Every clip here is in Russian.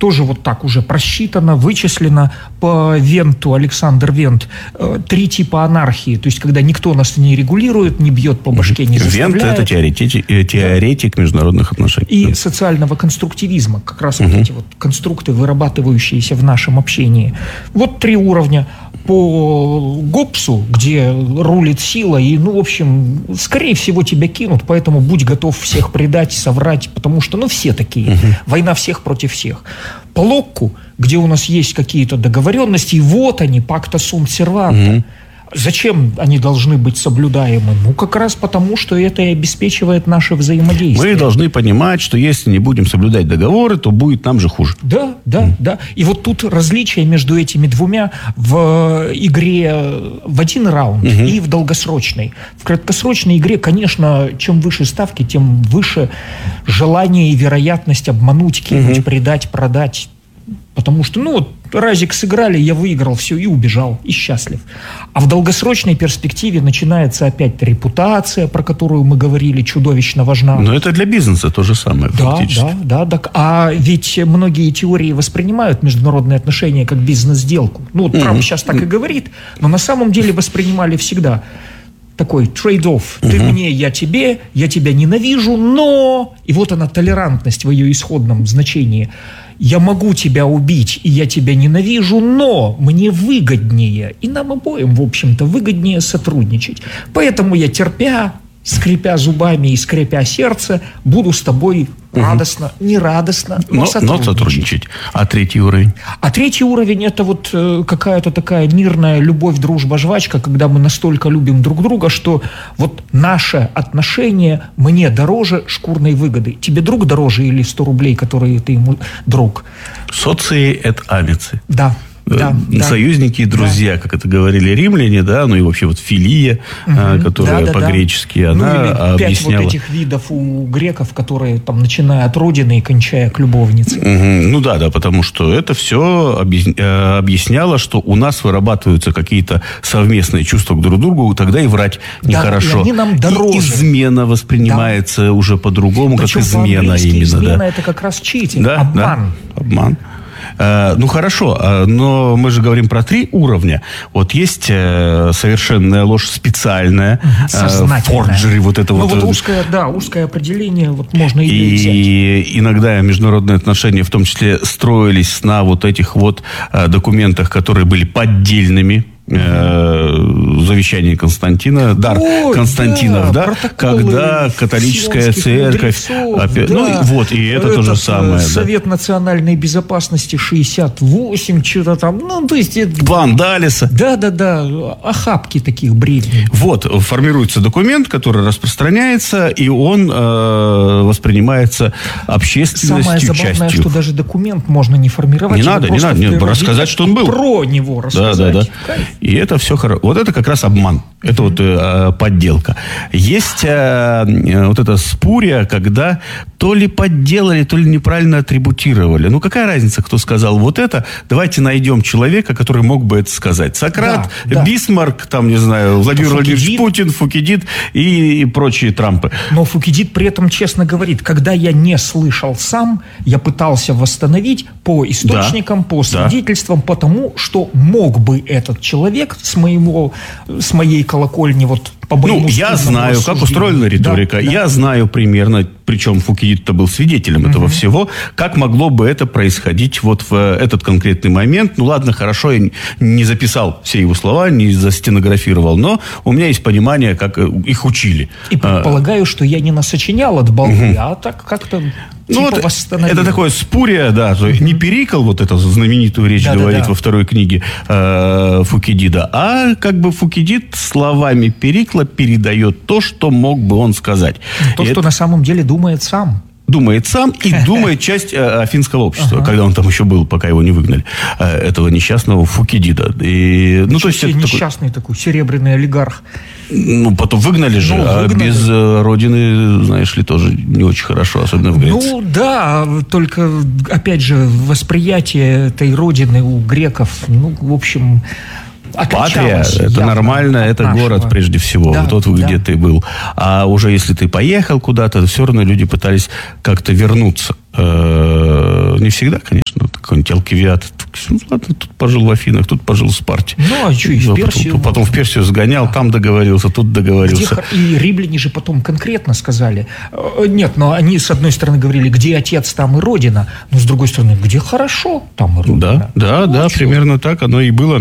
тоже вот так уже просчитано, вычислено по Венту, Александр Вент, 3 типа анархии, то есть когда никто нас не регулирует, не бьет по башке, не заставляет. Вент – это теоретик международных отношений. И социального конструктивизма, как раз вот эти вот конструкты, вырабатывающиеся в нашем общении. Вот 3 уровня. По Гоббсу, где рулит сила, и, в общем, скорее всего, тебя кинут, поэтому будь готов всех предать, соврать, потому что, все такие. Война всех против всех. По Локку, где у нас есть какие-то договоренности, и вот они, пакта сунт серванта. Зачем они должны быть соблюдаемы? Как раз потому, что это и обеспечивает наше взаимодействие. Мы должны понимать, что если не будем соблюдать договоры, то будет нам же хуже. Да. И вот тут различие между этими двумя в игре в один раунд и в долгосрочной. В краткосрочной игре, конечно, чем выше ставки, тем выше желание и вероятность обмануть, кинуть, предать, продать. Потому что, разик сыграли, я выиграл, все, и убежал, и счастлив. А в долгосрочной перспективе начинается опять репутация, про которую мы говорили, чудовищно важна. Но это для бизнеса то же самое, фактически. Да. А ведь многие теории воспринимают международные отношения как бизнес-сделку. Трамп сейчас так и говорит, но на самом деле воспринимали всегда. Такой трейд-офф. Ты мне, я тебе, я тебя ненавижу, но... И вот она, толерантность в ее исходном значении. Я могу тебя убить, и я тебя ненавижу, но мне выгоднее, и нам обоим, в общем-то, выгоднее сотрудничать. Поэтому я, терпя, скрипя зубами и скрипя сердце, буду с тобой радостно, не радостно, но сотрудничать. А 3-й уровень? А 3-й уровень – это вот какая-то такая мирная любовь, дружба, жвачка, когда мы настолько любим друг друга, что вот наше отношение мне дороже шкурной выгоды. Тебе друг дороже или 100 рублей, которые ты ему друг? Соции – это амицы. Да. Союзники и друзья, как это говорили римляне, и вообще вот филия, которая по-гречески, она или 5 объясняла. вот этих видов у греков, которые там, начиная от родины и кончая к любовнице. Потому что это все объясняло, что у нас вырабатываются какие-то совместные чувства друг к другу, тогда и врать нехорошо. И они нам дороже. И измена воспринимается уже по-другому, причем как измена именно. Измена это как раз читинг, обман. Хорошо, но мы же говорим про 3 уровня. Вот есть совершенная ложь специальная, форджери, вот это узкое определение, можно и взять. И иногда международные отношения, в том числе, строились на вот этих вот документах, которые были поддельными. Завещание Константина, дар Константинов, когда католическая церковь и это то же самое. Совет национальной безопасности 68, что-то там, план Даллеса. Да, охапки таких бредней. Вот, формируется документ, который распространяется, и он воспринимается общественностью, самое забавное, что даже документ можно не формировать. Не надо, рассказать, что он был. Про него рассказать. Да. И это все хорошо. Вот это как раз обман. Это вот подделка. Есть вот эта спурия, когда то ли подделали, то ли неправильно атрибутировали. Какая разница, кто сказал вот это? Давайте найдем человека, который мог бы это сказать. Сократ, Бисмарк, Владимир Владимирович Путин, Фукидид и прочие Трампы. Но Фукидид при этом честно говорит, когда я не слышал сам, я пытался восстановить по источникам, по свидетельствам, потому что мог бы этот человек с моей колокольни по моему я знаю, как устроена риторика. Я знаю примерно, причем Фукидид-то был свидетелем этого всего, как могло бы это происходить вот в этот конкретный момент. Ладно, хорошо, я не записал все его слова, не застенографировал, но у меня есть понимание, как их учили. И предполагаю, что я не насочинял от балды, а так как-то... это такое спурия, не Перикл вот эту знаменитую речь говорит во 2 книге Фукидида, а как бы Фукидид словами Перикла передает то, что мог бы он сказать. Что на самом деле думает сам. Думает сам и думает часть афинского общества, когда он там еще был, пока его не выгнали, этого несчастного Фукидида. То есть несчастный такой серебряный олигарх. Потом выгнали же, без родины, знаешь ли, тоже не очень хорошо, особенно в Греции. Только, опять же, восприятие этой родины у греков, в общем... Патрия, это нормально, это город прежде всего, где ты был. А уже если ты поехал куда-то, все равно люди пытались как-то вернуться. Не всегда, конечно. какой-нибудь Алкивиад. Ладно, тут пожил в Афинах, тут пожил в Спарте. Ну, а что, и в Персию? Потом в Персию сгонял, там договорился, тут договорился. И римляне же потом конкретно сказали, нет, но они с одной стороны говорили, где отец, там и родина, но с другой стороны, где хорошо, там и родина. Да, примерно так оно и было.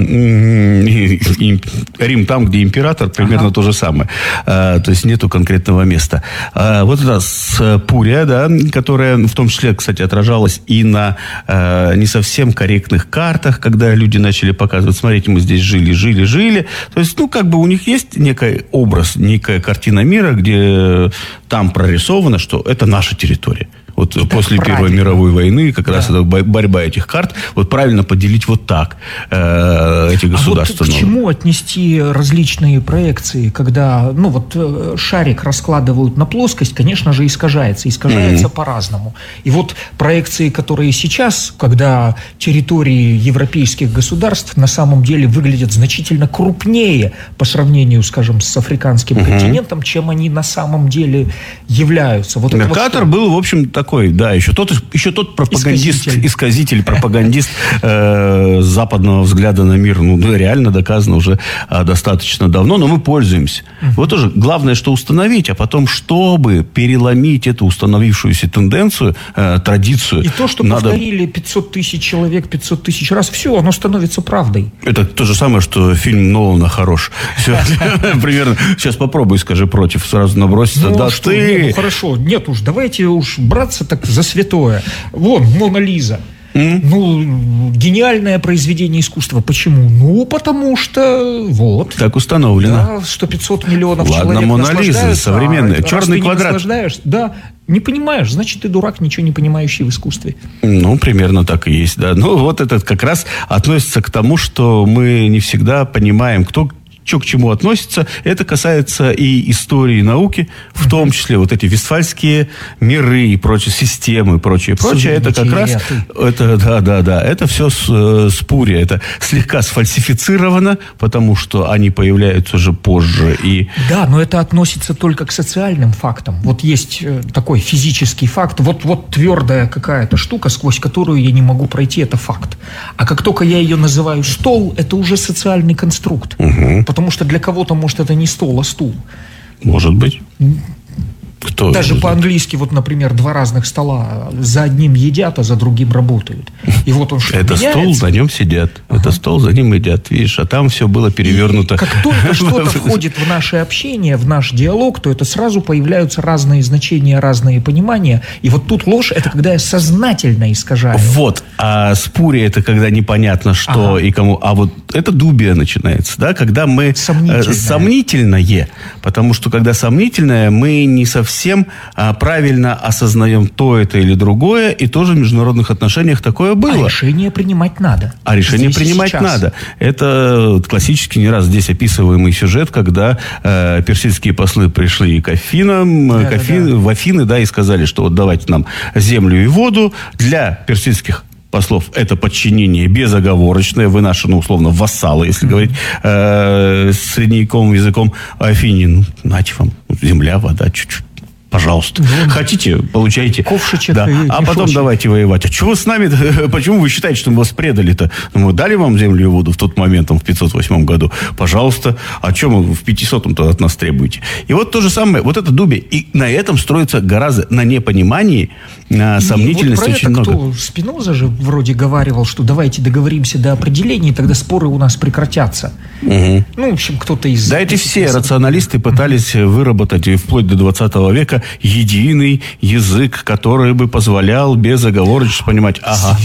Рим там, где император, примерно то же самое. То есть нету конкретного места. Вот эта Спурия, да, которая в том числе, кстати, отражалась и на не совсем корректных картах, когда люди начали показывать, смотрите, мы здесь жили. То есть, у них есть некий образ, некая картина мира, где там прорисовано, что это наша территория. Вот и после Первой мировой войны как раз это борьба этих карт. Вот правильно поделить вот так эти государства. А вот к чему отнести различные проекции, когда шарик раскладывают на плоскость, конечно же, искажается по-разному. И вот проекции, которые сейчас, когда территории европейских государств на самом деле выглядят значительно крупнее по сравнению, скажем, с африканским континентом, чем они на самом деле являются. Вот Меркатор был, в общем, такой, да, еще тот пропагандист, исказитель, пропагандист западного взгляда на мир, реально доказано уже достаточно давно, но мы пользуемся. Вот тоже главное, что установить, а потом, чтобы переломить эту установившуюся тенденцию, традицию. И то, что повторили 500 тысяч человек 500 тысяч раз, все, оно становится правдой. Это то же самое, что фильм Нолана хорош. Примерно. Сейчас попробуй, скажи против, сразу наброситься. Да ты... Хорошо, нет уж, давайте уж браться так за святое. Вон, Мона Лиза. Гениальное произведение искусства. Почему? Потому что вот. Так установлено. Да, что 500 миллионов человек Мона Лиза современная. Черный квадрат. Да, не понимаешь, значит, ты дурак, ничего не понимающий в искусстве. Примерно так и есть, да. Вот это как раз относится к тому, что мы не всегда понимаем, кто к чему относится. Это касается и истории и науки, в том числе вот эти вестфальские миры и прочие системы, прочее. Это как раз, это все Спурия. Это слегка сфальсифицировано, потому что они появляются уже позже. Да, но это относится только к социальным фактам. Вот есть такой физический факт. Вот твердая какая-то штука, сквозь которую я не могу пройти, это факт. А как только я ее называю стол, это уже социальный конструкт. Потому что для кого-то, может, это не стол, а стул. Может быть. Кто? Даже по-английски, вот, например, два разных стола. За одним едят, а за другим работают. И вот он что это меняется. стол, на нем сидят. Это стол, за ним едят. Видишь, а там все было перевернуто. И как только что-то входит в наше общение, в наш диалог, то это сразу появляются разные значения, разные понимания. И вот тут ложь – это когда я сознательно искажаю. Вот. А Спурия – это когда непонятно, что и кому. А вот это дубия начинается, да, когда мы сомнительное. Потому что, когда сомнительное, мы не совсем правильно осознаем то, это или другое, и тоже в международных отношениях такое было. А решение принимать надо. Надо. Это классически не раз здесь описываемый сюжет, когда персидские послы пришли к Афинам, в Афины, да, и сказали, что вот давайте нам землю и воду. Для персидских послов это подчинение безоговорочное. Вы наши, условно, вассалы, если говорить средневековым языком. Афине, нате вам земля, вода, чуть-чуть. Пожалуйста. Хотите, получайте. Ковшичек. Да. А потом давайте воевать. А чего вы с нами? Почему вы считаете, что мы вас предали-то? Мы дали вам землю и воду в тот момент, в 508 году. Пожалуйста. А что вы в 500-м-то от нас требуете? И вот то же самое. Вот это дубе. И на этом строится гораздо, на непонимании, на сомнительности очень много. Спиноза же вроде говаривал, что давайте договоримся до определения, и тогда споры у нас прекратятся. В общем, кто-то из... Да, эти все рационалисты пытались выработать вплоть до 20 века единый язык, который бы позволял безоговорочно понимать.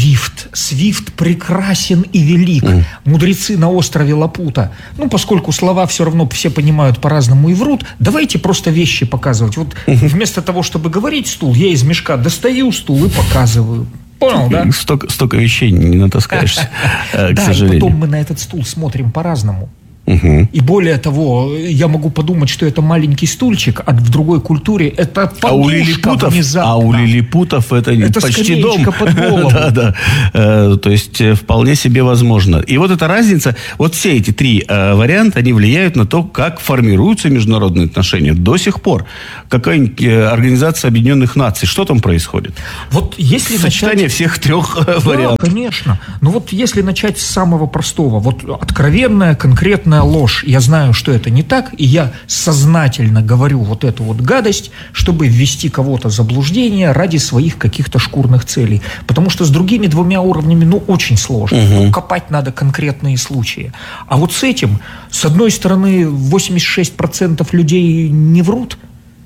Свифт прекрасен и велик. Мудрецы на острове Лапута. Поскольку слова все равно все понимают по-разному и врут, давайте просто вещи показывать. Вот вместо того, чтобы говорить стул, я из мешка достаю стул и показываю. Понял, да? Столько вещей не натаскаешься, к сожалению. Да, и потом мы на этот стул смотрим по-разному. И более того, я могу подумать, что это маленький стульчик, а в другой культуре это подушка внезапно. А у лилипутов это почти дом. Под голову. Да. То есть вполне себе возможно. И вот эта разница, вот все эти три варианта, они влияют на то, как формируются международные отношения до сих пор. Какая-нибудь Организация Объединенных Наций, что там происходит? Вот если сочетание всех трех вариантов. Да, конечно. Но вот если начать с самого простого, вот откровенная, конкретная ложь. Я знаю, что это не так, и я сознательно говорю вот эту вот гадость, чтобы ввести кого-то в заблуждение ради своих каких-то шкурных целей. Потому что с другими двумя уровнями, очень сложно. Копать надо конкретные случаи. А вот с этим, с одной стороны, 86% людей не врут,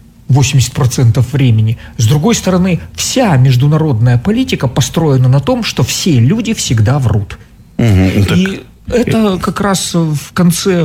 80% времени. С другой стороны, вся международная политика построена на том, что все люди всегда врут. И это как раз в конце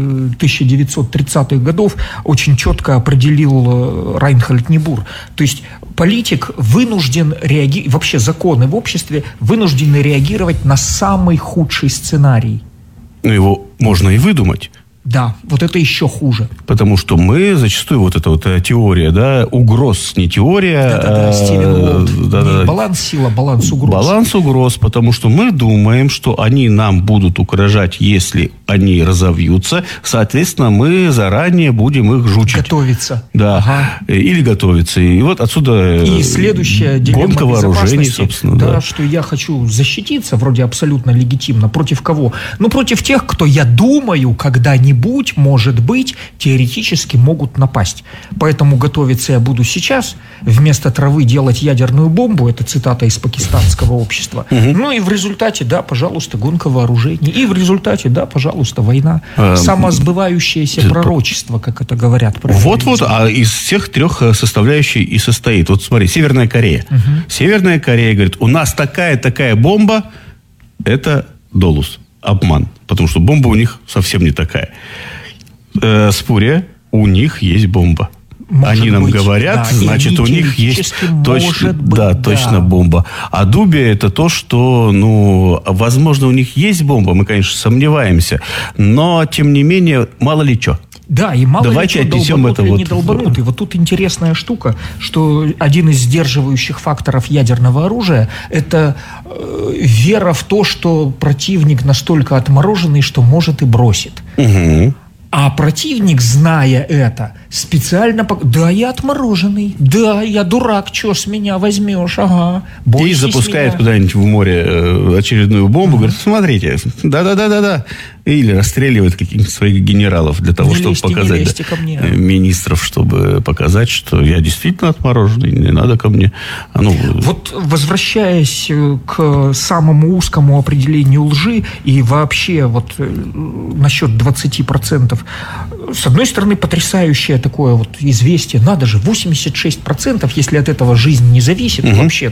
1930-х годов очень четко определил Райнхольд Нибур. То есть политик вынужден реагировать, вообще законы в обществе вынуждены реагировать на самый худший сценарий. Но его можно и выдумать. Да, вот это еще хуже. Потому что мы зачастую, вот эта вот теория, да, угроз, не теория... Стивен Уолт. Не баланс сил, а баланс угроз. Баланс угроз, потому что мы думаем, что они нам будут угрожать, если они разовьются. Соответственно, мы заранее будем их жучить. Готовиться. Да, или готовиться. И вот отсюда и следующая дилемма гонка вооружений, собственно. Да, что я хочу защититься, вроде абсолютно легитимно. Против кого? Против тех, кто, я думаю, когда-нибудь, может быть, теоретически могут напасть. Поэтому готовиться я буду сейчас, вместо травы делать ядерную бомбу, это цитата из пакистанского общества. И в результате, да, пожалуйста, гонка вооружений. И в результате, да, пожалуйста, война. Самосбывающееся пророчество, как это говорят. Вот-вот, а из всех трех составляющих и состоит. Вот смотри, Северная Корея. Северная Корея говорит, у нас такая бомба, это долус. Обман, потому что бомба у них совсем не такая. Споря, у них есть бомба. Они нам говорят, да, значит, у них есть точно бомба. А Дубия это то, что, возможно, у них есть бомба, мы, конечно, сомневаемся, но, тем не менее, мало ли что. Да, и мало ли что, долбанут или не долбанут. И вот тут интересная штука, что один из сдерживающих факторов ядерного оружия – это вера в то, что противник настолько отмороженный, что может и бросит. А противник, зная это, специально... Да, я отмороженный. Да, я дурак, что с меня возьмешь? Ага. И запускает куда-нибудь в море очередную бомбу. Говорит, смотрите, да. Или расстреливает каких-нибудь своих генералов для того, чтобы показать министров, чтобы показать, что я действительно отмороженный, не надо ко мне. Вот возвращаясь к самому узкому определению лжи и вообще вот насчет 20%, с одной стороны, потрясающее такое вот известие, надо же, 86%, если от этого жизнь не зависит, вообще,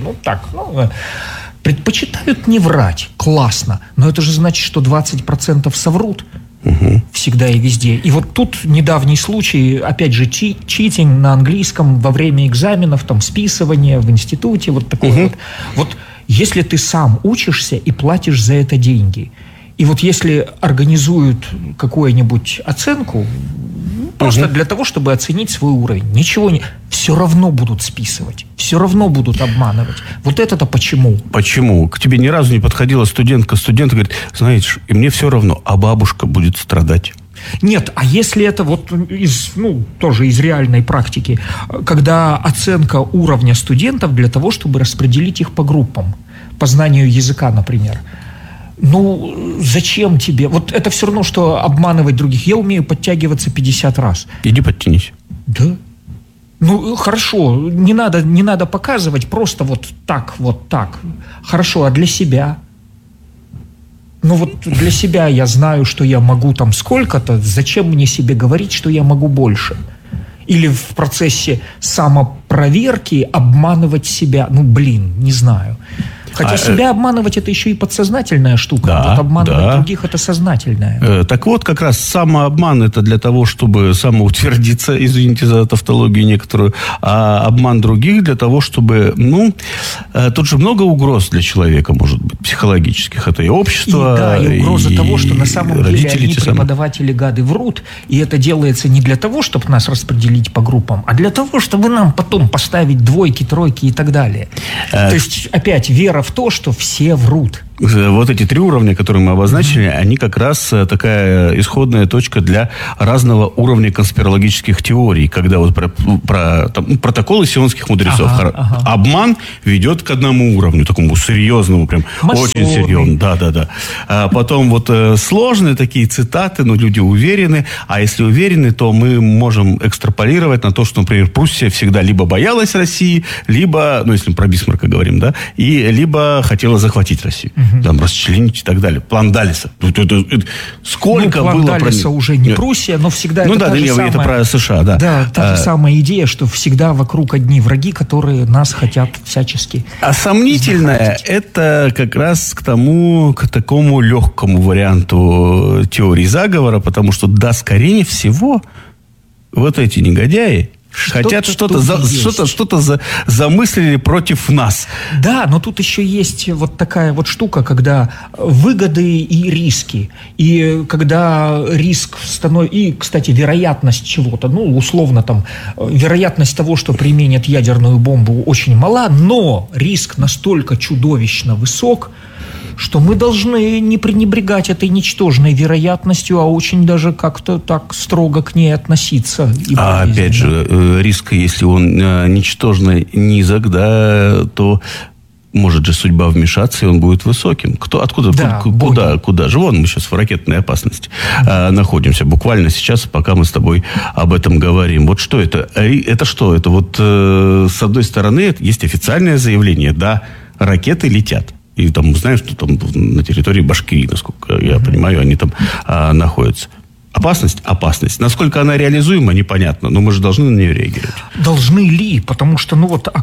предпочитают не врать. Классно. Но это же значит, что 20% соврут. Всегда и везде. И вот тут недавний случай, опять же, читинг на английском во время экзаменов, списывание в институте, вот такое вот. Вот если ты сам учишься и платишь за это деньги, и вот если организуют какую-нибудь оценку, просто для того, чтобы оценить свой уровень, все равно будут списывать, все равно будут обманывать. Вот это-то почему? Почему? К тебе ни разу не подходила студент говорит, знаешь, и мне все равно, а бабушка будет страдать. Нет, а если это вот тоже из реальной практики, когда оценка уровня студентов для того, чтобы распределить их по группам, по знанию языка, например. Зачем тебе? Вот это все равно, что обманывать других. Я умею подтягиваться 50 раз. Иди подтянись. Да. Хорошо, не надо показывать, просто вот так. Хорошо, а для себя? Для себя я знаю, что я могу сколько-то, зачем мне себе говорить, что я могу больше? Или в процессе самопроверки обманывать себя? Не знаю. Хотя себя обманывать – это еще и подсознательная штука. Да, обманывать других – это сознательная. Так вот, как раз самообман – это для того, чтобы самоутвердиться, извините за тавтологию некоторую, а обман других для того, чтобы… тут же много угроз для человека может быть. психологических. Это и общество, и угроза того, что на самом деле они, те преподаватели, гады, врут. И это делается не для того, чтобы нас распределить по группам, а для того, чтобы нам потом поставить двойки, тройки и так далее. То есть, опять, вера в то, что все врут. Вот эти 3 уровня, которые мы обозначили, они как раз такая исходная точка для разного уровня конспирологических теорий, когда вот про протоколы сионских мудрецов. Обман ведет к одному уровню, такому серьезному, прям очень серьезному. Да. А потом вот сложные такие цитаты, но люди уверены, а если уверены, то мы можем экстраполировать на то, что, например, Пруссия всегда либо боялась России, либо, ну, если мы про Бисмарка говорим, да, и либо хотела захватить Россию. Там расчленить и так далее. План Даллеса. Сколько план было... План Даллеса уже не Пруссия, но всегда это та же самая... это про США, да. Да, та же самая идея, что всегда вокруг одни враги, которые нас хотят всячески... А сомнительное, это как раз к такому легкому варианту теории заговора, потому что, да, скорее всего, вот эти негодяи хотят что-то замыслили против нас. Да, но тут еще есть вот такая вот штука, когда выгоды и риски. И когда риск становится... И, кстати, вероятность чего-то, ну, условно, там, вероятность того, что применят ядерную бомбу, очень мала, но риск настолько чудовищно высок, что мы должны не пренебрегать этой ничтожной вероятностью, а очень даже как-то так строго к ней относиться. Опять же, риск, если он ничтожно низок, да, то может же судьба вмешаться, и он будет высоким. Куда же? Вон мы сейчас в ракетной опасности находимся. Буквально сейчас, пока мы с тобой об этом говорим. Вот что это? Это что? Это вот, с одной стороны, есть официальное заявление, да, ракеты летят. И там, знаешь, что там на территории Башкирии, насколько я понимаю, они там находятся. Опасность. Насколько она реализуема, непонятно, но мы же должны на нее реагировать. Должны ли? Потому что,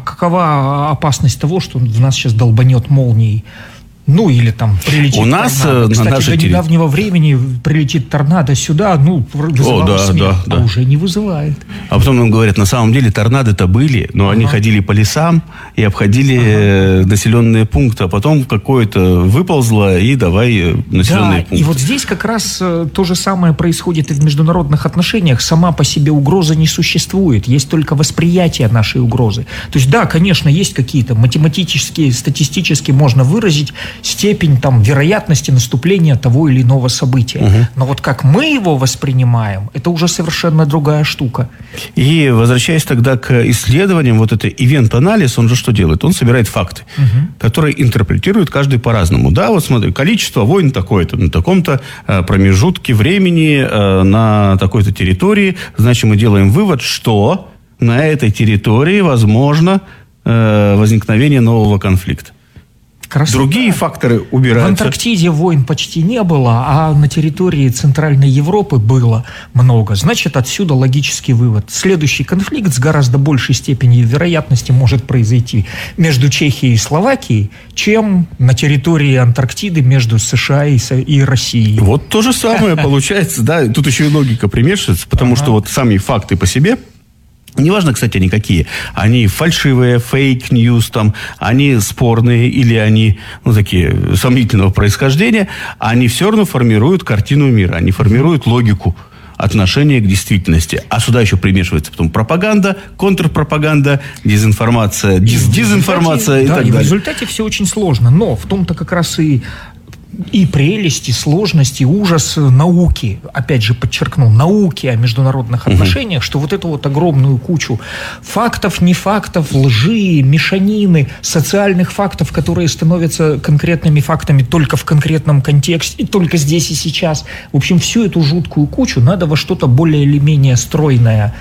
какова опасность того, что в нас сейчас долбанет молнией? Ну, или там прилетит у нас торнадо. Кстати, до недавнего времени прилетит торнадо сюда, вызывало смех, а уже не вызывает. А потом нам говорят, на самом деле торнадо-то были, но они ходили по лесам и обходили населенные пункты, а потом какое-то выползло, и давай населенные пункты. И вот здесь как раз то же самое происходит и в международных отношениях. Сама по себе угроза не существует, есть только восприятие нашей угрозы. То есть, да, конечно, есть какие-то математические, статистически можно выразить степень там вероятности наступления того или иного события. Но вот как мы его воспринимаем, это уже совершенно другая штука. И возвращаясь тогда к исследованиям, вот это ивент-анализ, он же что делает? Он собирает факты, которые интерпретирует каждый по-разному. Да, вот смотри, количество войн такое-то, на таком-то промежутке времени, на такой-то территории. Значит, мы делаем вывод, что на этой территории возможно возникновение нового конфликта. Красота. Другие факторы убираются. В Антарктиде войн почти не было, а на территории Центральной Европы было много. Значит, отсюда логический вывод. Следующий конфликт с гораздо большей степенью вероятности может произойти между Чехией и Словакией, чем на территории Антарктиды между США и Россией. Вот то же самое получается, да. Тут еще и логика примешивается, потому что вот сами факты по себе, неважно, кстати, они какие. Они фальшивые, фейк-ньюс, там, они спорные или они, такие сомнительного происхождения. Они все равно формируют картину мира. Они формируют логику отношения к действительности. А сюда еще примешивается потом пропаганда, контрпропаганда, дезинформация, дезинформация и так далее. В результате все очень сложно. Но в том-то как раз и прелесть, и сложность, и ужас науки, опять же подчеркну, науки о международных отношениях, что вот эту вот огромную кучу фактов, не фактов, лжи, мешанины, социальных фактов, которые становятся конкретными фактами только в конкретном контексте, только здесь и сейчас. В общем, всю эту жуткую кучу надо во что-то более или менее стройное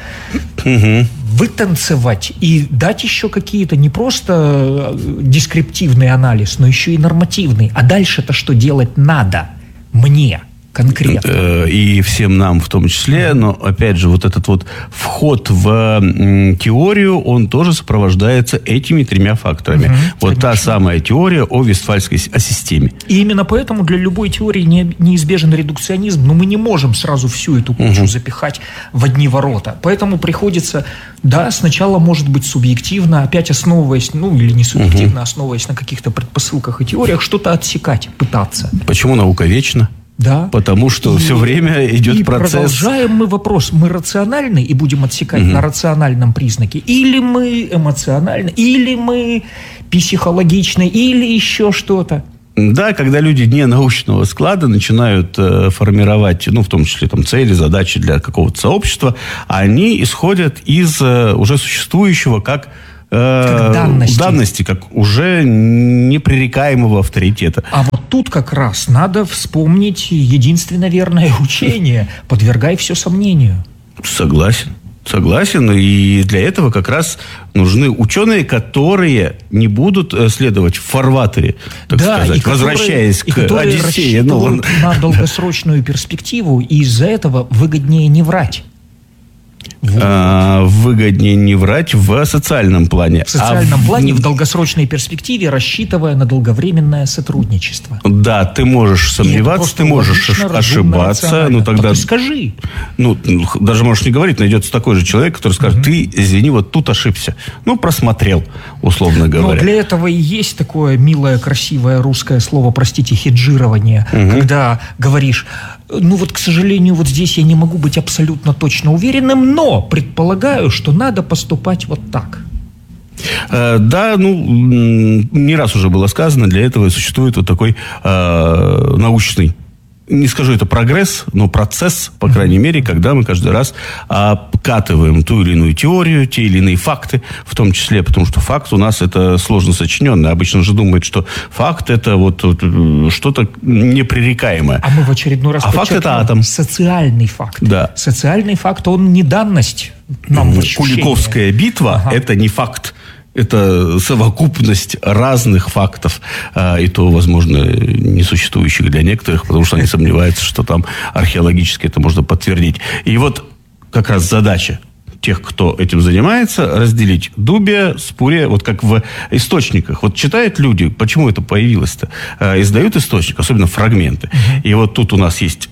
вытанцевать и дать еще какие-то не просто дескриптивный анализ, но еще и нормативный. А дальше-то что делать надо мне? Конкретно. И всем нам в том числе. Но, опять же, вот этот вот вход в теорию, он тоже сопровождается этими 3 факторами. Вот конечно. Та самая теория о Вестфальской системе. И именно поэтому для любой теории неизбежен редукционизм. Но мы не можем сразу всю эту кучу запихать в одни ворота. Поэтому приходится, да, сначала может быть субъективно, опять основываясь, или не субъективно, основываясь на каких-то предпосылках и теориях, что-то отсекать, пытаться. Почему наука вечна? Да. Потому что все время идет процесс. Продолжаем мы вопрос. Мы рациональны и будем отсекать на рациональном признаке? Или мы эмоциональны? Или мы психологичны? Или еще что-то? Да, когда люди не научного склада начинают формировать, в том числе цели, задачи для какого-то сообщества, они исходят из уже существующего как данности, как уже непререкаемого авторитета. А вот тут как раз надо вспомнить единственно верное учение. Подвергай все сомнению. Согласен. И для этого как раз нужны ученые, которые не будут следовать в фарватере, так сказать, возвращаясь к Одиссее. На долгосрочную перспективу, и из-за этого выгоднее не врать. Выгоднее не врать в социальном плане. В социальном плане, в долгосрочной перспективе, рассчитывая на долговременное сотрудничество. Да, ты можешь сомневаться, ты можешь ошибаться. Тогда ты скажи. Даже можешь не говорить, найдется такой же человек, который скажет, ты, извини, вот тут ошибся. Просмотрел, условно говоря. Но для этого и есть такое милое, красивое русское слово, простите, хеджирование, когда говоришь, к сожалению, вот здесь я не могу быть абсолютно точно уверенным, но предполагаю, что надо поступать вот так. Да, не раз уже было сказано, для этого и существует вот такой научный, не скажу это прогресс, но процесс, по крайней мере, когда мы каждый раз обкатываем ту или иную теорию, те или иные факты, в том числе, потому что факт у нас это сложно сочиненное. Обычно же думают, что факт это вот что-то непререкаемое. А мы в очередной раз факт это атом. Социальный факт. Да. Социальный факт, он не данность нам в ощущение. Куликовская битва это не факт. Это совокупность разных фактов, и то, возможно, несуществующих для некоторых, потому что они сомневаются, что там археологически это можно подтвердить. И вот как раз задача тех, кто этим занимается, разделить дубия, спурия, вот как в источниках. Вот читают люди, почему это появилось-то? Издают источник, особенно фрагменты. И вот тут у нас есть,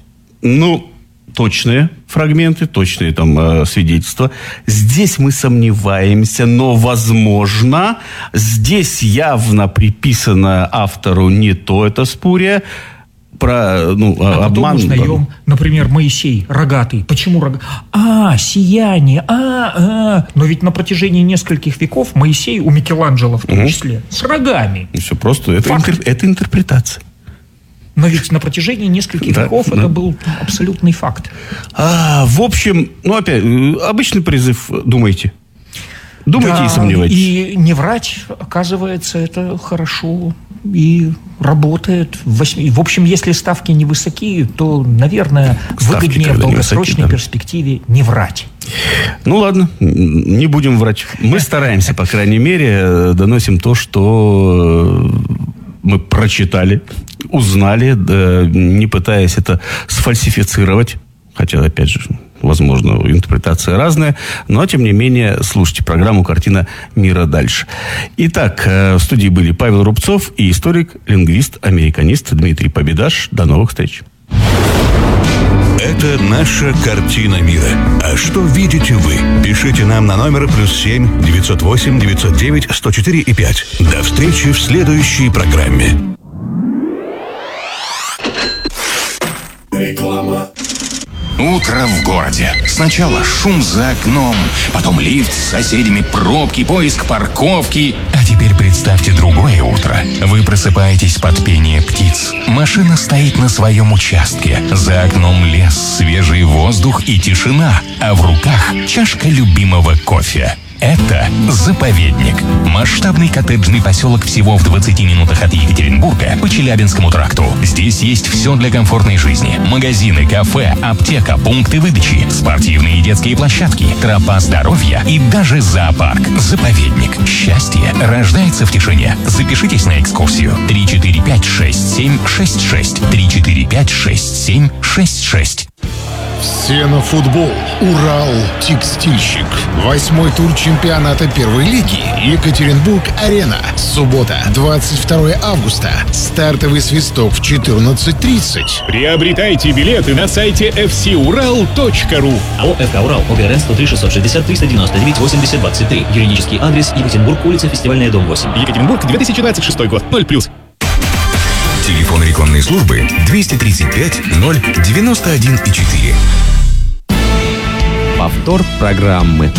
точные фрагменты, точные свидетельства. Здесь мы сомневаемся, но, возможно, здесь явно приписано автору не то, это спурия, про обман. Потом узнаем, например, Моисей рогатый. Почему рогатый? Сияние. Но ведь на протяжении нескольких веков Моисей у Микеланджело в том числе с рогами. Все просто. Это интерпретация. Но ведь на протяжении нескольких веков это был абсолютный факт. В общем, опять, обычный призыв, думайте. Думайте и сомневайтесь. И не врать, оказывается, это хорошо и работает. В общем, если ставки невысокие, то, наверное, выгоднее в долгосрочной перспективе не врать. Ладно, не будем врать. Мы стараемся, по крайней мере, доносим то, что мы прочитали, узнали, не пытаясь это сфальсифицировать. Хотя, опять же, возможно, интерпретация разная. Но, тем не менее, слушайте программу «Картина мира дальше». Итак, в студии были Павел Рубцов и историк, лингвист, американист Дмитрий Победаш. До новых встреч. Это наша картина мира. А что видите вы? Пишите нам на номер +7 908 909 104 и 5. До встречи в следующей программе. Реклама. Утро в городе. Сначала шум за окном, потом лифт с соседями, пробки, поиск парковки. А теперь представьте другое утро. Вы просыпаетесь под пение птиц. Машина стоит на своем участке. За окном лес, свежий воздух и тишина. А в руках чашка любимого кофе. Это «Заповедник». Масштабный коттеджный поселок всего в 20 минутах от Екатеринбурга по Челябинскому тракту. Здесь есть все для комфортной жизни. Магазины, кафе, аптека, пункты выдачи, спортивные и детские площадки, тропа здоровья и даже зоопарк. «Заповедник». Счастье рождается в тишине. Запишитесь на экскурсию. 345-6766. 345-6766. Все на футбол. Урал текстильщик. 8-й тур чемпионата первой лиги. Екатеринбург-Арена. Суббота, 22 августа. Стартовый свисток в 14:30. Приобретайте билеты на сайте fcural.ru. АО «ФК Урал», ОГРН 103-660-399-80-23. Юридический адрес: Екатеринбург, улица Фестивальная, дом 8. Екатеринбург, 2026 год. 0+. Телефон рекламной службы 235 091,4. Повтор программы.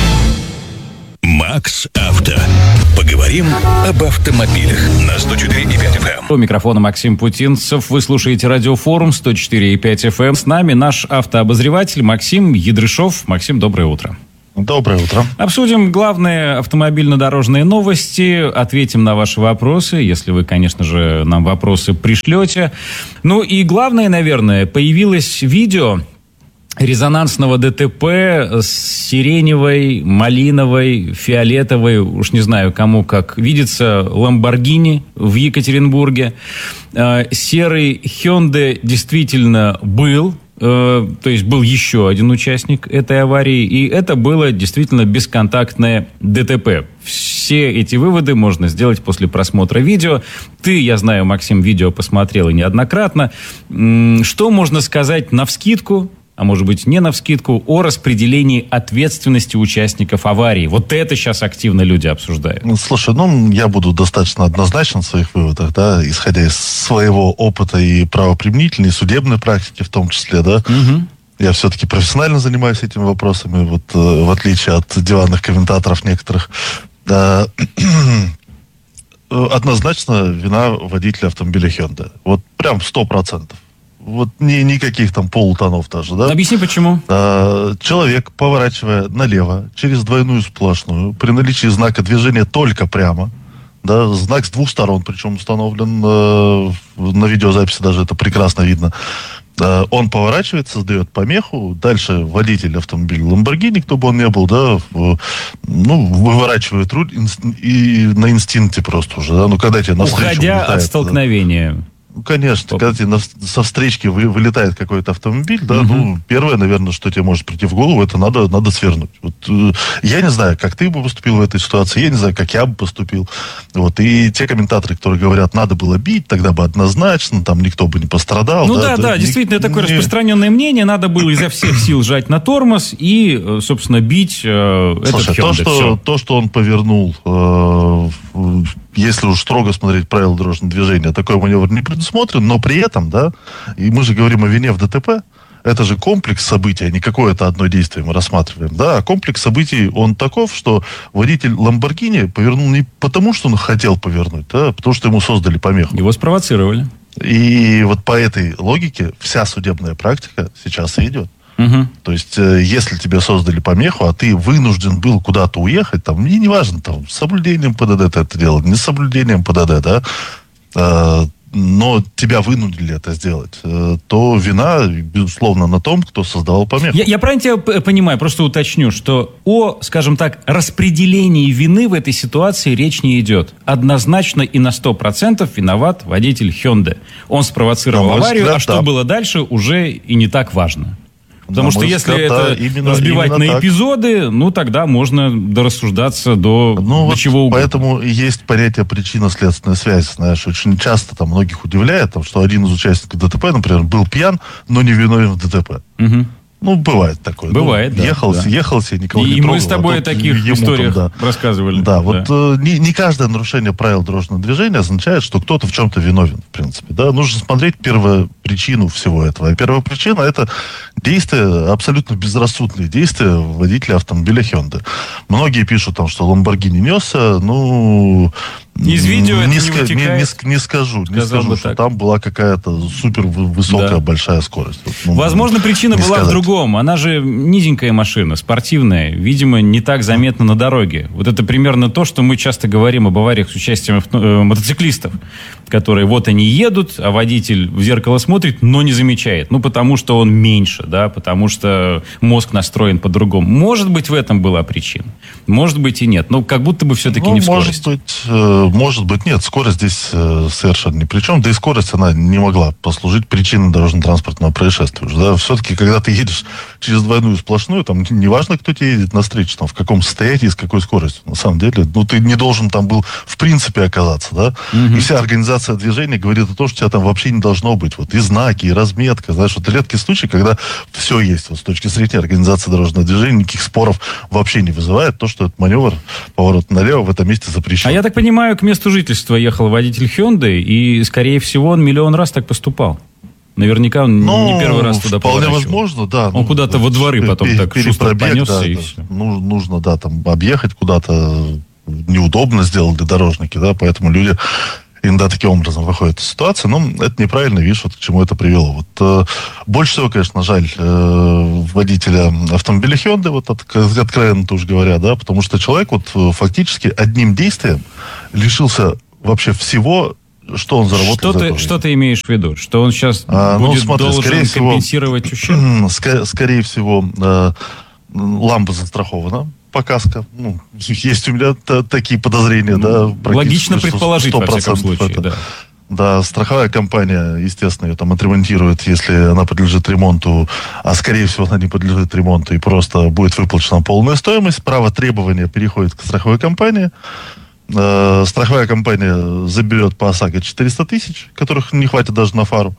Макс Авто. Поговорим об автомобилях на 104,5 FM. У микрофона Максим Путинцев. Вы слушаете радиофорум 104,5 FM. С нами наш автообозреватель Максим Ядрышов. Максим, доброе утро. Доброе утро. Обсудим главные автомобильно-дорожные новости, ответим на ваши вопросы, если вы, конечно же, нам вопросы пришлете. Ну и главное, наверное, появилось видео резонансного ДТП с сиреневой, малиновой, фиолетовой, уж не знаю, кому как видится, Ламборгини в Екатеринбурге. Серый Hyundai действительно был. То есть был еще один участник этой аварии, и это было действительно бесконтактное ДТП. Все эти выводы можно сделать после просмотра видео. Ты, я знаю, Максим, видео посмотрел и неоднократно. Что можно сказать навскидку, а может быть не навскидку, о распределении ответственности участников аварии? Вот это сейчас активно люди обсуждают. Слушай, я буду достаточно однозначен в своих выводах, да, исходя из своего опыта и правоприменительной, и судебной практики в том числе, да. Угу. Я все-таки профессионально занимаюсь этими вопросами, вот в отличие от диванных комментаторов некоторых. Да. Однозначно вина водителя автомобиля Hyundai. Вот прям 100%. Вот никаких там полутонов даже, да? Объясни, почему. Человек, поворачивая налево, через двойную сплошную, при наличии знака движения только прямо, да, знак с двух сторон, причем установлен на видеозаписи, даже это прекрасно видно, он поворачивает, создает помеху, дальше водитель автомобиля Lamborghini, кто бы он ни был, да, выворачивает руль и на инстинкте просто уже, да, когда тебе навстречу уходя улетает, от столкновения. Конечно, когда тебе со встречки вылетает какой-то автомобиль, да, первое, наверное, что тебе может прийти в голову, это надо свернуть. Вот, я не знаю, как ты бы поступил в этой ситуации, я не знаю, как я бы поступил. Вот, и те комментаторы, которые говорят, надо было бить, тогда бы однозначно, там никто бы не пострадал. Да, действительно, такое распространенное мнение, надо было изо всех сил жать на тормоз и, собственно, бить этот Hyundai. То, что он повернул, если уж строго смотреть правила дорожного движения, такой маневр не предусмотрен, но при этом, да, и мы же говорим о вине в ДТП, это же комплекс событий, а не какое-то одно действие мы рассматриваем, да, а комплекс событий, он таков, что водитель Lamborghini повернул не потому, что он хотел повернуть, да, а потому что ему создали помеху. Его спровоцировали. И вот по этой логике вся судебная практика сейчас и идет. Угу. То есть, если тебе создали помеху, а ты вынужден был куда-то уехать, там, мне не важно, там, с соблюдением ПДД ты это делал, не с соблюдением ПДД, да, но тебя вынудили это сделать, то вина, безусловно, на том, кто создавал помеху. Я правильно тебя понимаю, просто уточню, что о, скажем так, распределении вины в этой ситуации речь не идет. Однозначно и на 100% виноват водитель Hyundai. Он спровоцировал аварию, взгляд, что было дальше, уже и не так важно. Потому что если это разбивать на эпизоды, тогда можно дорассуждаться до чего угодно. Поэтому и есть понятие причинно-следственной связи. Знаешь, очень часто там многих удивляет, что один из участников ДТП, например, был пьян, но не виновен в ДТП. Угу. Бывает такое. Бывает, да. Ехал себе, никого не трогал. И мы с тобой о таких историях рассказывали. Да, вот не каждое нарушение правил дорожного движения означает, что кто-то в чем-то виновен, в принципе. Да? Нужно смотреть первопричину всего этого. И первопричина — это действия, абсолютно безрассудные действия водителя автомобиля Hyundai. Многие пишут, что Lamborghini несся, из видео это не скажу, что там была какая-то супер высокая, большая скорость. Возможно, причина была в другом бегом. Она же низенькая машина, спортивная. Видимо, не так заметна на дороге. Вот это примерно то, что мы часто говорим об авариях с участием мотоциклистов, которые вот они едут, а водитель в зеркало смотрит, но не замечает. Ну, потому что он меньше, да, потому что мозг настроен по-другому. Может быть, в этом была причина. Может быть, и нет. Но как будто бы все-таки не в скорости. Может быть, нет. Скорость здесь совершенно ни при чем. Да и скорость, она не могла послужить причиной дорожно-транспортного происшествия. Да? Все-таки, когда ты едешь через двойную сплошную, там не важно, кто тебе едет навстречу, там, в каком состоянии, с какой скоростью. На самом деле, ну, ты не должен там был в принципе оказаться, да? И вся организация движения говорит о том, что тебя там вообще не должно быть. Вот и знаки, и разметка. Знаешь, вот редкий случай, когда все есть. Вот с точки зрения организации дорожного движения никаких споров вообще не вызывает то, что этот маневр, поворот налево в этом месте запрещен. А я так понимаю, к месту жительства ехал водитель Hyundai, и, скорее всего, он миллион раз так поступал. Наверняка он не первый раз туда вполне поворачивал. Возможно, да. Он куда-то во дворы потом так шустро понесся. Да, и да. все. Нужно, да, там объехать куда-то. Неудобно сделали дорожники, да, поэтому люди иногда таким образом выходят из ситуации. Но это неправильно, видишь, вот к чему это привело. Вот, больше всего, конечно, жаль водителя автомобиля Hyundai, вот откровенно уж говоря, да, потому что человек вот фактически одним действием лишился вообще всего, что он заработал. Что ты имеешь в виду? Что он сейчас будет должен компенсировать ущерб? Скорее всего, лампа застрахована. Показка. Ну, есть у меня такие подозрения, да. Логично предположить, во всяком случае, да. Да, страховая компания, естественно, ее там отремонтирует, если она подлежит ремонту, а скорее всего она не подлежит ремонту, и просто будет выплачена полная стоимость. Право требования переходит к страховой компании. Страховая компания заберет по ОСАГО 400 тысяч, которых не хватит даже на фару.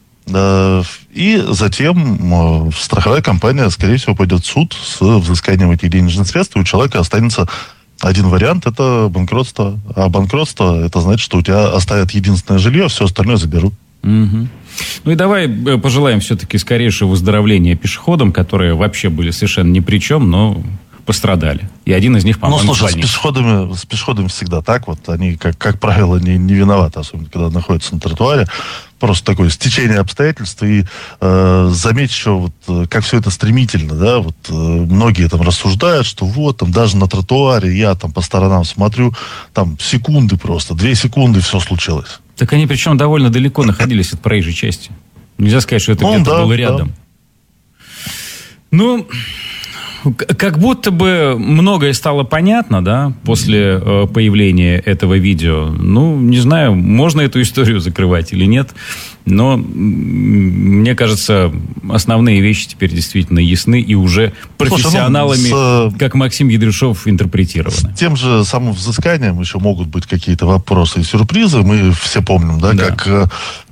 И затем страховая компания, скорее всего, пойдет в суд с взысканием этих денежных средств, и у человека останется один вариант – это банкротство. А банкротство – это значит, что у тебя оставят единственное жилье, все остальное заберут. Угу. Ну и давай пожелаем все-таки скорейшего выздоровления пешеходам, которые вообще были совершенно ни при чем, но пострадали. И один из них, по-моему, ну, слушай, с пешеходами всегда так. Вот они, как правило, не виноваты, особенно когда находятся на тротуаре. Просто такое стечение обстоятельств. И заметь еще, вот, как все это стремительно, да, вот многие там рассуждают, что вот, там, даже на тротуаре я там по сторонам смотрю, там секунды просто, 2 секунды, все случилось. Так они причем довольно далеко находились от проезжей части. Нельзя сказать, что это где-то было рядом. Да. Ну, как будто бы многое стало понятно, да, после появления этого видео. Ну, не знаю, можно эту историю закрывать или нет, но мне кажется, основные вещи теперь действительно ясны и уже профессионалами, как Максим Ядрюшов, интерпретированы. С тем же самым взысканием еще могут быть какие-то вопросы и сюрпризы. Мы все помним, да. Как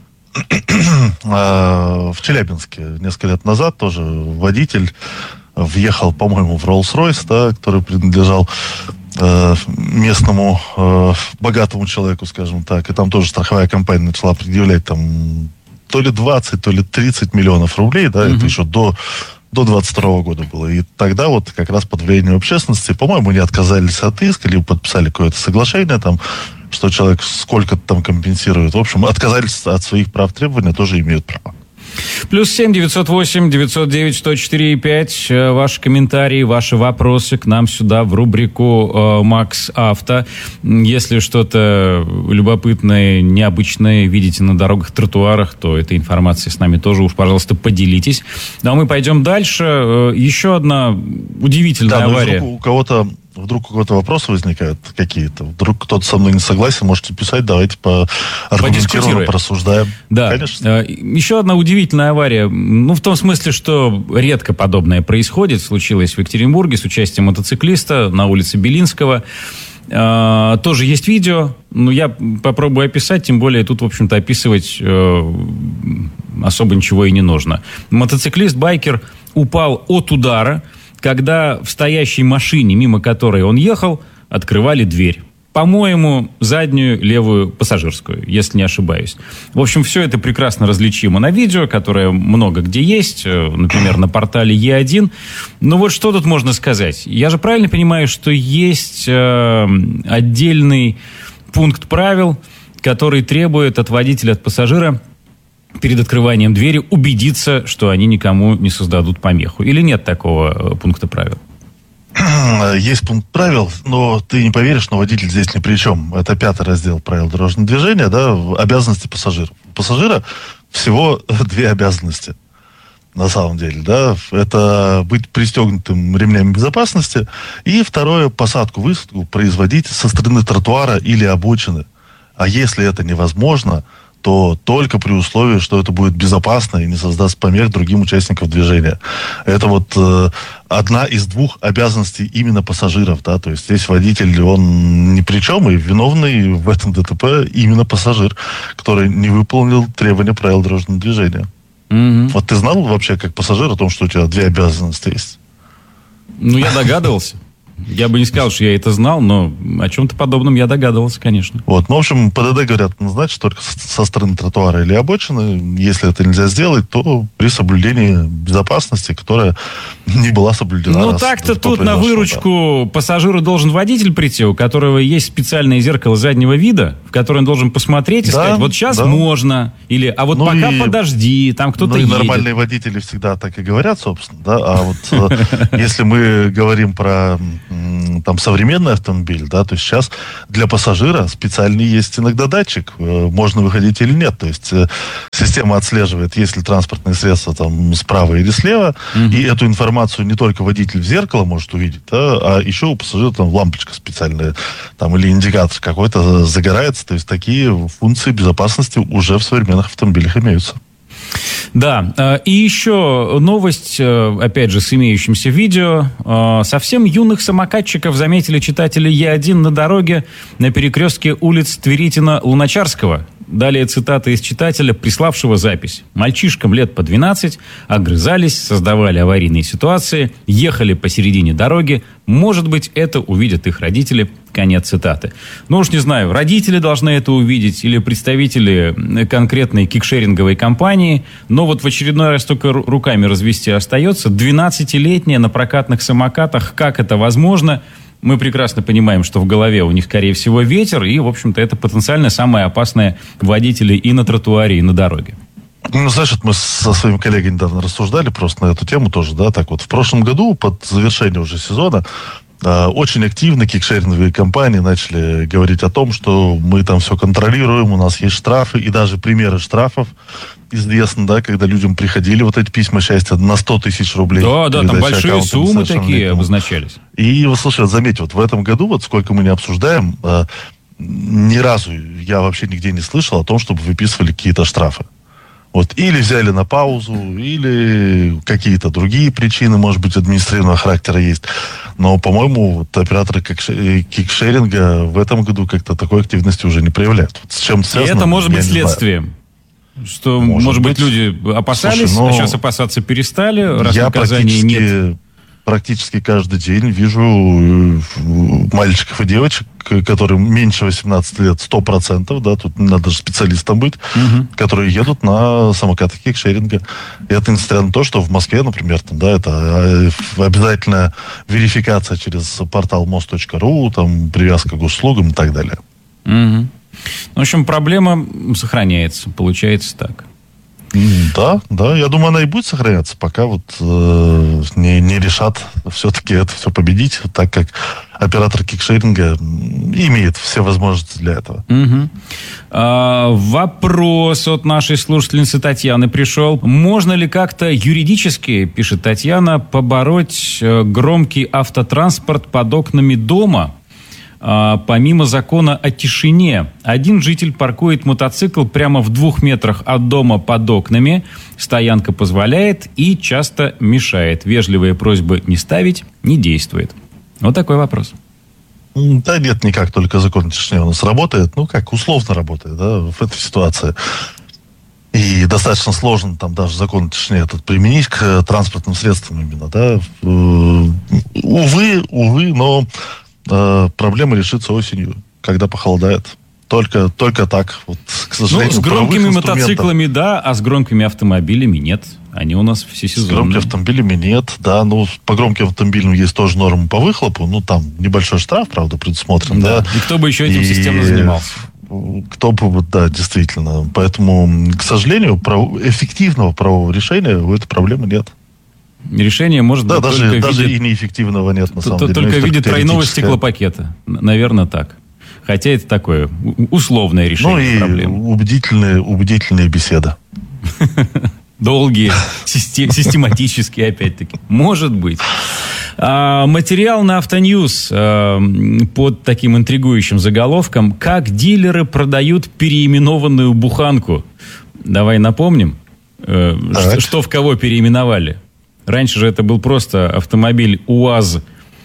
в Челябинске несколько лет назад тоже водитель въехал, по-моему, в Роллс-Ройс, да, который принадлежал местному богатому человеку, скажем так. И там тоже страховая компания начала предъявлять там то ли 20, то ли 30 миллионов рублей, да, это еще до 22 года было. И тогда вот как раз под влиянием общественности, по-моему, не отказались от иска, либо подписали какое-то соглашение там, что человек сколько-то там компенсирует. В общем, отказались от своих прав требования, тоже имеют право. +7 908 909 104 5. Ваши комментарии, ваши вопросы к нам сюда в рубрику «Макс Авто». Если что-то любопытное, необычное видите на дорогах, тротуарах, то этой информацией с нами тоже уж, пожалуйста, поделитесь. Ну, а мы пойдем дальше. Еще одна удивительная авария. Вдруг у кого-то вопросы возникают какие-то, вдруг кто-то со мной не согласен, можете писать, давайте аргументированно порассуждаем. Да. Конечно. Еще одна удивительная авария, ну, в том смысле, что редко подобное происходит, случилось в Екатеринбурге с участием мотоциклиста на улице Белинского. Тоже есть видео, но я попробую описать, тем более тут, в общем-то, описывать особо ничего и не нужно. Мотоциклист-байкер упал от удара, когда в стоящей машине, мимо которой он ехал, открывали дверь. По-моему, заднюю левую пассажирскую, если не ошибаюсь. В общем, все это прекрасно различимо на видео, которое много где есть, например, на портале Е1. Но вот что тут можно сказать? Я же правильно понимаю, что есть отдельный пункт правил, который требует от водителя, от пассажира перед открыванием двери убедиться, что они никому не создадут помеху? Или нет такого пункта правил? Есть пункт правил, но ты не поверишь, но водитель здесь ни при чем. Это 5-й раздел правил дорожного движения, да, обязанности пассажира. У пассажира всего 2 обязанности. На самом деле, да, это быть пристегнутым ремнями безопасности, и второе, посадку-высадку производить со стороны тротуара или обочины. А если это невозможно, то только при условии, что это будет безопасно и не создаст помех другим участникам движения. Это вот одна из 2 обязанностей именно пассажиров, да, то есть здесь водитель, он ни при чем, и виновный в этом ДТП именно пассажир, который не выполнил требования правил дорожного движения. Mm-hmm. Вот ты знал вообще, как пассажир, о том, что у тебя 2 обязанности есть? Ну, я догадывался. Я бы не сказал, что я это знал, но о чем-то подобном я догадывался, конечно. Вот, ну, в общем, ПДД говорят, назначить только со стороны тротуара или обочины. Если это нельзя сделать, то при соблюдении безопасности, которая не была соблюдена. Ну, так-то тут на выручку пассажиру должен водитель прийти, у которого есть специальное зеркало заднего вида, в которое он должен посмотреть и сказать, вот сейчас можно, или, а вот ну пока подожди, там кто-то едет. Нормальные водители всегда так и говорят, собственно, да, а вот если мы говорим про там современный автомобиль, да, то сейчас для пассажира специальный есть иногда датчик, можно выходить или нет, то есть система отслеживает, есть ли транспортное средство там справа или слева, и эту информацию не только водитель в зеркало может увидеть, да, а еще у пассажира там лампочка специальная, там или индикатор какой-то загорается, то есть такие функции безопасности уже в современных автомобилях имеются. Да, и еще новость, опять же, с имеющимся видео. Совсем юных самокатчиков заметили читатели Е1 на дороге на перекрестке улиц Тверитина-Луначарского. Далее цитата из читателя, приславшего запись. Мальчишкам лет по 12 огрызались, создавали аварийные ситуации, ехали посередине дороги. Может быть, это увидят их родители. Конец цитаты. Ну уж не знаю, родители должны это увидеть или представители конкретной кикшеринговой компании. Но вот в очередной раз только руками развести остается. 12-летние на прокатных самокатах. Как это возможно? Мы прекрасно понимаем, что в голове у них, скорее всего, ветер, и, в общем-то, это потенциально самые опасные водители и на тротуаре, и на дороге. Ну, знаешь, вот мы со своими коллегами недавно рассуждали просто на эту тему тоже, да, так вот. В прошлом году, под завершение уже сезона, очень активно кикшеринговые компании начали говорить о том, что мы там все контролируем, у нас есть штрафы, и даже примеры штрафов известно, да, когда людям приходили вот эти письма счастья на 100 тысяч рублей. Да, там большие суммы такие обозначались. И, вот, слушай, заметь, вот в этом году, вот сколько мы не обсуждаем, ни разу я вообще нигде не слышал о том, чтобы выписывали какие-то штрафы. Вот, или взяли на паузу, или какие-то другие причины, может быть, административного характера есть. Но, по-моему, вот, операторы кикшеринга в этом году как-то такой активности уже не проявляют. Вот с чем связано, и это может быть следствием. Что, может быть, люди опасались, а сейчас опасаться перестали, раз наказаний нет. Практически каждый день вижу мальчиков и девочек, которым меньше 18 лет 100%, да, тут надо даже специалистом быть, которые едут на самокатах кикшеринга. И это несмотря на то, что в Москве, например, там, да, это обязательная верификация через портал мост.ру, там, привязка к госуслугам и так далее. В общем, проблема сохраняется, получается так. Да, я думаю, она и будет сохраняться, пока вот не решат все-таки это все победить, так как оператор кикшеринга имеет все возможности для этого. Вопрос от нашей слушательницы Татьяны пришел. Можно ли как-то юридически, пишет Татьяна, побороть громкий автотранспорт под окнами дома? Помимо закона о тишине, один житель паркует мотоцикл прямо в 2 метрах от дома под окнами. Стоянка позволяет и часто мешает. Вежливые просьбы не ставить не действует. Вот такой вопрос. Да нет, никак, только закон тишины у нас работает. Ну, как, условно работает, да, в этой ситуации. И достаточно сложно там даже закон тишины этот применить к транспортным средствам именно, да. Увы, но проблема решится осенью, когда похолодает. Только так. Вот, к сожалению, с громкими мотоциклами, да, а с громкими автомобилями нет. Они у нас всесезонные. С громкими автомобилями нет, да. Ну, по громким автомобилям есть тоже нормы по выхлопу. Ну, там небольшой штраф, правда, предусмотрен, да. И кто бы еще этим системно занимался? Кто бы, да, действительно. Поэтому, к сожалению, эффективного правового решения у этой проблемы нет. Решение может быть даже и неэффективного нет, на самом деле. Только в виде тройного стеклопакета. Наверное, так. Хотя это такое условное решение проблемы. Ну и убедительные беседы. Долгие, систематические, опять-таки. Может быть. Материал на Автоньюз под таким интригующим заголовком «Как дилеры продают переименованную буханку». Давай напомним, что в кого переименовали. Раньше же это был просто автомобиль УАЗ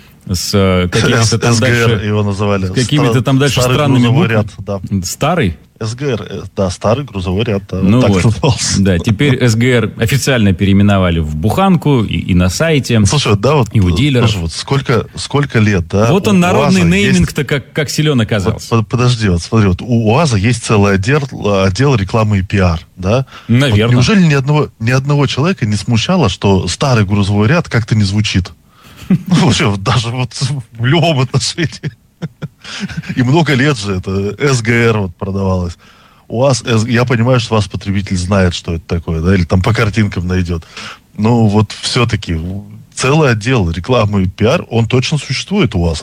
с какими-то там дальше... его называли. С какими-то там дальше странными буквами. Ряд, да. Старый? СГР, да, старый грузовой ряд. Да, ну так вот, назывался. да, теперь СГР официально переименовали в буханку и на сайте. Слушай, да, вот, и у дилеров. Слушай, вот сколько лет, да? Вот он, народный нейминг-то как силен оказался. Подожди, вот смотри, вот у УАЗа есть целый отдел рекламы и пиар, да? Наверное. Вот неужели ни одного человека не смущало, что старый грузовой ряд как-то не звучит? Вообще, даже вот в любом отношении. И много лет же это СГР вот продавалось. У вас, я понимаю, что вас потребитель знает, что это такое, да, или там по картинкам найдет. Но вот все-таки целый отдел рекламы и пиар, он точно существует у вас.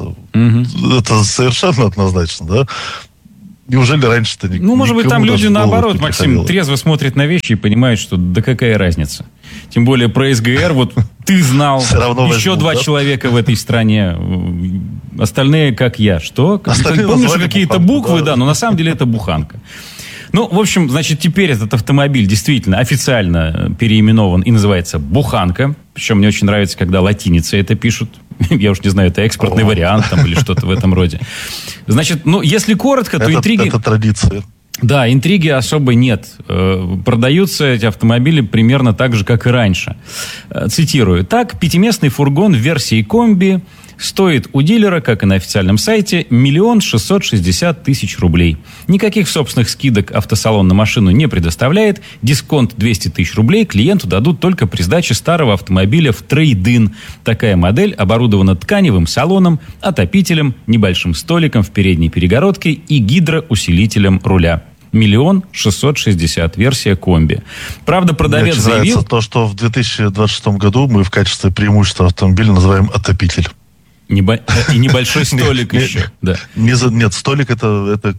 Это совершенно однозначно, да. Неужели раньше-то никому? Ну, может быть, там люди наоборот, Максим, трезво смотрят на вещи и понимают, что да какая разница. Тем более про СГР, вот ты знал, еще два человека в этой стране, остальные как я. Что? Помнишь какие-то буквы, да, но на самом деле это буханка. Ну, в общем, значит, теперь этот автомобиль действительно официально переименован и называется «Буханка». Причем мне очень нравится, когда латиницей это пишут. Я уж не знаю, это экспортный вариант там, или что-то в этом роде. Значит, ну, если коротко, то интриги... Это традиция. Да, интриги особой нет. Продаются эти автомобили примерно так же, как и раньше. Цитирую. Так, пятиместный фургон в версии комби стоит у дилера, как и на официальном сайте, 1 660 000 рублей. Никаких собственных скидок автосалон на машину не предоставляет. Дисконт 200 000 рублей клиенту дадут только при сдаче старого автомобиля в трейд-ин. Такая модель оборудована тканевым салоном, отопителем, небольшим столиком в передней перегородке и гидроусилителем руля. 1 660 000 версия комби. Правда, продавец Мне заявил... нравится то, что в 2026 году мы в качестве преимущества автомобиля называем отопитель. И небольшой столик еще. Нет, столик это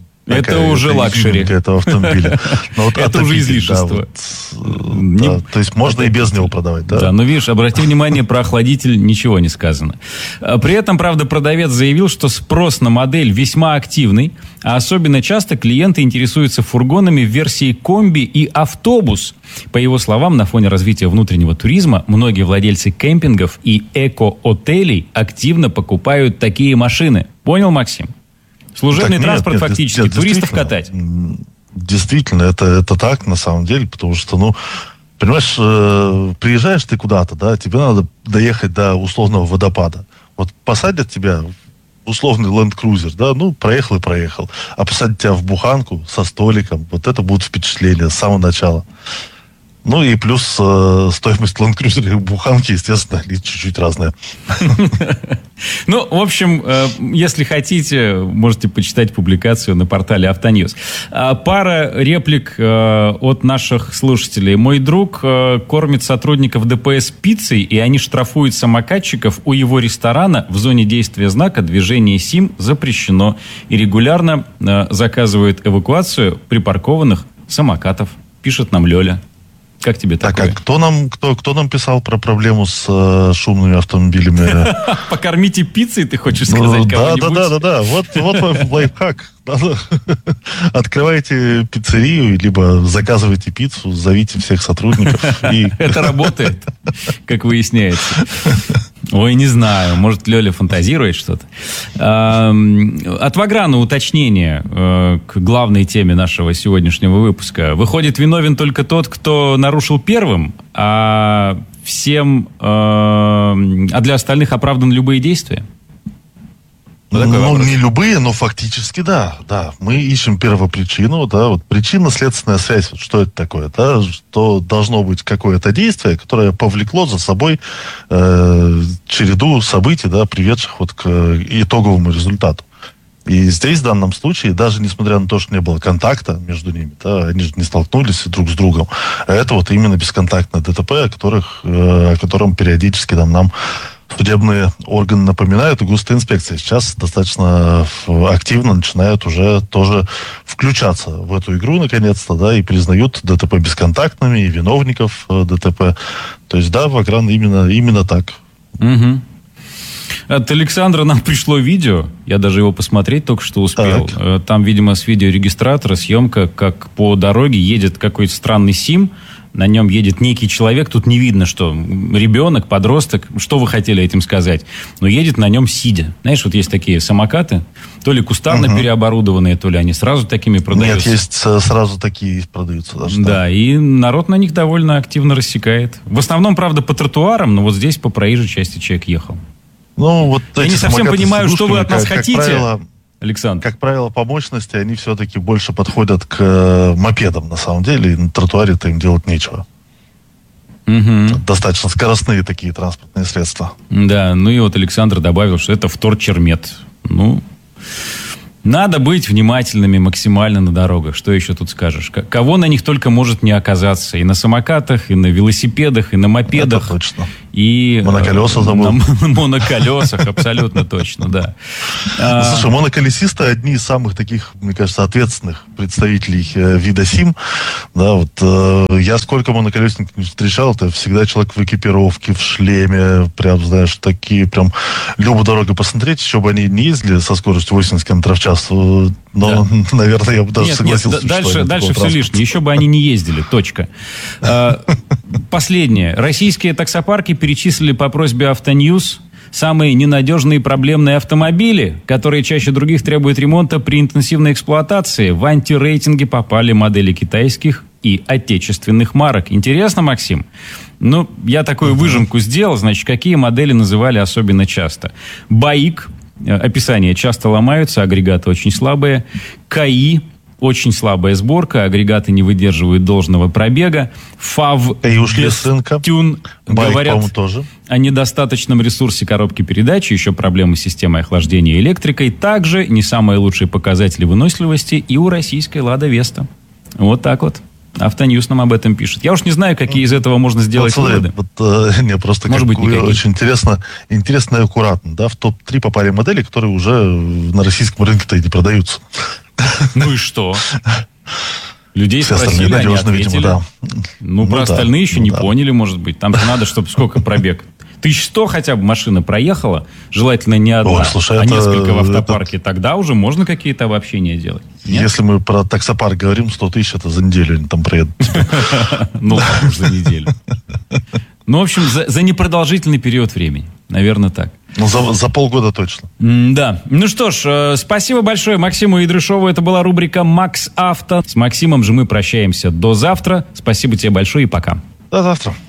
уже лакшери. Этого автомобиля. Это уже излишество. То есть можно и без него продавать. Да, но видишь, обрати внимание, про охладитель ничего не сказано. При этом, правда, продавец заявил, что спрос на модель весьма активный, а особенно часто клиенты интересуются фургонами в версии комби и автобус. По его словам, на фоне развития внутреннего туризма многие владельцы кемпингов и эко-отелей активно покупают такие машины. Понял, Максим? Служебный транспорт фактически, туристов катать. Действительно, это так на самом деле, потому что, понимаешь, приезжаешь ты куда-то, да, тебе надо доехать до условного водопада. Вот посадят тебя в условный ленд-крузер, да, проехал и проехал. А посадят тебя в буханку со столиком, вот это будет впечатление с самого начала. Ну и плюс стоимость ленд-крузера и буханки, естественно, чуть-чуть разная. Ну, в общем, если хотите, можете почитать публикацию на портале Автоньюз. Пара реплик от наших слушателей. Мой друг кормит сотрудников ДПС пиццей, и они штрафуют самокатчиков у его ресторана в зоне действия знака «Движение СИМ запрещено». И регулярно заказывают эвакуацию припаркованных самокатов. Пишет нам Лёля. Как тебе такое? Так, а кто нам писал про проблему с шумными автомобилями? Покормите пиццей, ты хочешь сказать кого-нибудь? Да. Вот лайфхак. Открывайте пиццерию, либо заказывайте пиццу, зовите всех сотрудников. Это работает, как выясняется. Ой, не знаю, может, Лёля фантазирует что-то. От Ваграна уточнение к главной теме нашего сегодняшнего выпуска. Выходит, виновен только тот, кто нарушил первым, а для остальных оправданы любые действия? Не любые, но фактически да. Мы ищем первопричину, да, вот причинно-следственная связь, вот что это такое, да, что должно быть какое-то действие, которое повлекло за собой череду событий, да, приведших вот к итоговому результату. И здесь, в данном случае, даже несмотря на то, что не было контакта между ними, да, они же не столкнулись друг с другом, это вот именно бесконтактное ДТП, о котором периодически нам судебные органы напоминают, и госинспекция сейчас достаточно активно начинают уже тоже включаться в эту игру, наконец-то, да, и признают ДТП бесконтактными, и виновников ДТП. То есть, да, Вагран именно так. Угу. От Александра нам пришло видео, я даже его посмотреть только что успел. Так. Там, видимо, с видеорегистратора съемка, как по дороге едет какой-то странный СИМ, на нем едет некий человек, тут не видно, что ребенок, подросток, что вы хотели этим сказать, но едет на нем сидя. Знаешь, вот есть такие самокаты, то ли кустарно переоборудованные, то ли они сразу такими продаются. Нет, есть сразу такие продаются даже. Да, и народ на них довольно активно рассекает. В основном, правда, по тротуарам, но вот здесь по проезжей части человек ехал. Ну, вот я не совсем понимаю, что вы от нас хотите, правило, Александр. Как правило, по мощности они все-таки больше подходят к мопедам, на самом деле, и на тротуаре-то им делать нечего. Угу. Достаточно скоростные такие транспортные средства. Да, ну и вот Александр добавил, что это вторчермет. Ну, надо быть внимательными максимально на дорогах. Что еще тут скажешь? Кого на них только может не оказаться. И на самокатах, и на велосипедах, и на мопедах. Это точно. И моноколеса забыл. На моноколесах, абсолютно точно, да. Слушай, моноколесисты одни из самых таких, мне кажется, ответственных представителей вида СИМ. Да, вот я сколько моноколесников не встречал, это всегда человек в экипировке, в шлеме, прям, знаешь, такие прям любо дорого посмотреть, еще бы они не ездили со скоростью 80 км в час, но, да. Наверное, я бы даже согласился. Дальше все лишнее, еще бы они не ездили, точка. Последнее. Российские таксопарки перечислили по просьбе Автоньюз самые ненадежные и проблемные автомобили, которые чаще других требуют ремонта при интенсивной эксплуатации. В антирейтинги попали модели китайских и отечественных марок. Интересно, Максим? Ну, я такую выжимку сделал. Значит, какие модели называли особенно часто? БАИК. Описание: часто ломаются, агрегаты очень слабые. КАИ. Очень слабая сборка, агрегаты не выдерживают должного пробега. ФАВ, Тюн говорят тоже о недостаточном ресурсе коробки передач, еще проблемы с системой охлаждения и электрикой. Также не самые лучшие показатели выносливости и у российской «Лада Веста». Вот так вот. Автоньюз нам об этом пишет. Я уж не знаю, какие из этого можно сделать выводы. Не, просто может быть, очень интересно и аккуратно. Да, в топ-3 попали модели, которые уже на российском рынке-то и не продаются. Ну и что? Людей все спросили, они ответили. Видимо, да. Ну, про остальные еще не поняли, может быть. Там же надо, чтобы сколько пробег? 1100 хотя бы машина проехала, желательно не одна, несколько в автопарке. Тогда уже можно какие-то обобщения делать. Нет? Если мы про таксопарк говорим, 100 тысяч это за неделю они там проедут. Ну, ладно, за неделю. Ну, в общем, за непродолжительный период времени. Наверное, так. Ну, за полгода точно. Да. Ну что ж, спасибо большое Максиму Идрышову. Это была рубрика «Макс Авто». С Максимом же мы прощаемся до завтра. Спасибо тебе большое и пока. До завтра.